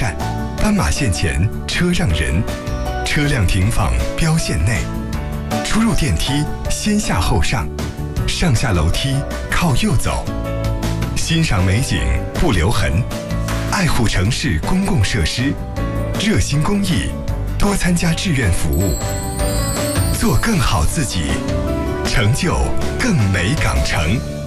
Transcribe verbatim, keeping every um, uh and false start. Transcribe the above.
善，斑马线前车让人，车辆停放标线内，出入电梯先下后上，上下楼梯靠右走，欣赏美景不留痕，爱护城市公共设施，热心公益，多参加志愿服务，做更好自己，成就更美港城。